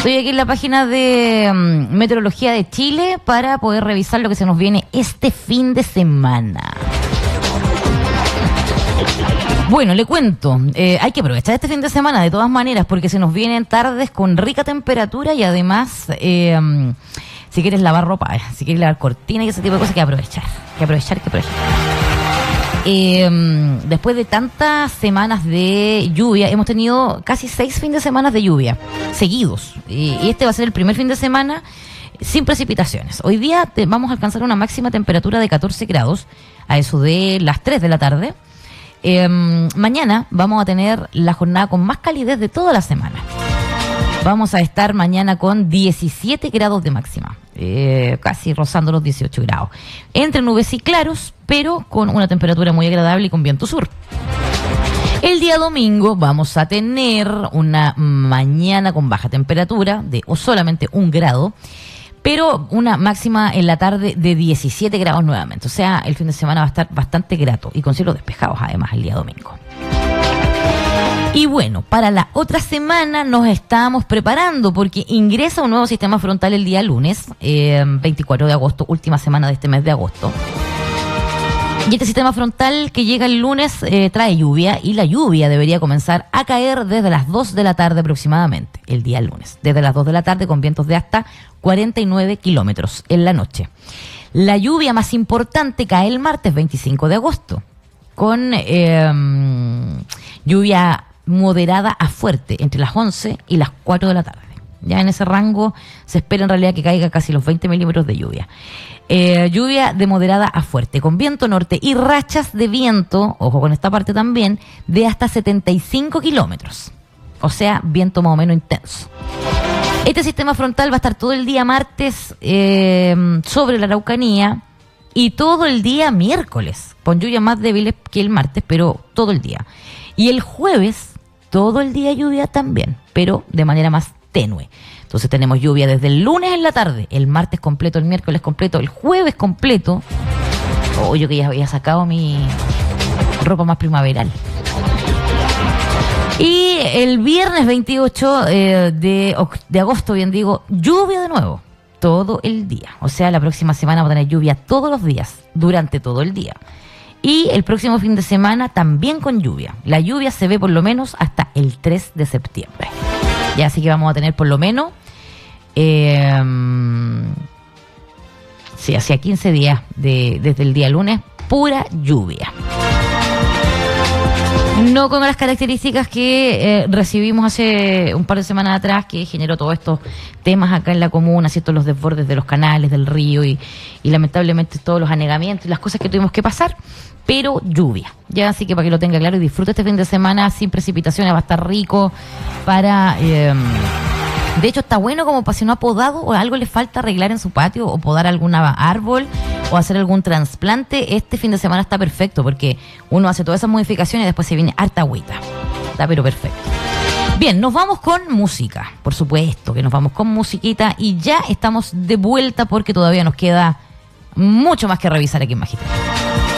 Estoy aquí en la página de Meteorología de Chile para poder revisar lo que se nos viene este fin de semana. Bueno, le cuento, hay que aprovechar este fin de semana de todas maneras porque se nos vienen tardes con rica temperatura y además, si quieres lavar ropa, si quieres lavar cortina y ese tipo de cosas, hay que aprovechar. Después de tantas semanas de lluvia, hemos tenido casi 6 fines de semana de lluvia seguidos. Y este va a ser el primer fin de semana sin precipitaciones. Hoy día vamos a alcanzar una máxima temperatura de 14 grados a eso de las 3 de la tarde. Mañana vamos a tener la jornada con más calidez de toda la semana. Vamos a estar mañana con 17 grados de máxima, casi rozando los 18 grados. Entre nubes y claros, pero con una temperatura muy agradable y con viento sur. El día domingo vamos a tener una mañana con baja temperatura o solamente 1 grado, pero una máxima en la tarde de 17 grados nuevamente. O sea, el fin de semana va a estar bastante grato y con cielos despejados además el día domingo. Y bueno, para la otra semana nos estamos preparando porque ingresa un nuevo sistema frontal el día lunes, 24 de agosto, última semana de este mes de agosto. Y este sistema frontal que llega el lunes trae lluvia y la lluvia debería comenzar a caer desde las 2 de la tarde aproximadamente, el día lunes. Desde las 2 de la tarde con vientos de hasta 49 kilómetros en la noche. La lluvia más importante cae el martes 25 de agosto con lluvia moderada a fuerte entre las 11 y las 4 de la tarde. Ya en ese rango se espera en realidad que caiga casi los 20 milímetros de lluvia. Lluvia de moderada a fuerte, con viento norte y rachas de viento, ojo con esta parte también, de hasta 75 kilómetros. O sea, viento más o menos intenso. Este sistema frontal va a estar todo el día martes sobre la Araucanía y todo el día miércoles, con lluvias más débiles que el martes, pero todo el día. Y el jueves, todo el día lluvia también, pero de manera más tenue. Entonces tenemos lluvia desde el lunes en la tarde, el martes completo, el miércoles completo, el jueves completo. Oh, yo que ya había sacado mi ropa más primaveral. Y el viernes 28 de agosto, bien digo, lluvia de nuevo, todo el día. O sea, la próxima semana vamos a tener lluvia todos los días, durante todo el día. Y el próximo fin de semana también con lluvia. La lluvia se ve por lo menos hasta el 3 de septiembre. Ya, así que vamos a tener por lo menos, hacia 15 días desde el día lunes, pura lluvia. No con las características que recibimos hace un par de semanas atrás, que generó todos estos temas acá en la comuna, ¿cierto? Los desbordes de los canales, del río y lamentablemente todos los anegamientos y las cosas que tuvimos que pasar, pero lluvia. Ya, así que para que lo tenga claro y disfrute este fin de semana sin precipitaciones, va a estar rico para... de hecho, está bueno como para si no ha podado o algo le falta arreglar en su patio o podar algún árbol o hacer algún trasplante. Este fin de semana está perfecto porque uno hace todas esas modificaciones y después se viene harta agüita. Está pero perfecto. Bien, nos vamos con música. Por supuesto que nos vamos con musiquita y ya estamos de vuelta porque todavía nos queda mucho más que revisar aquí en Magisterio.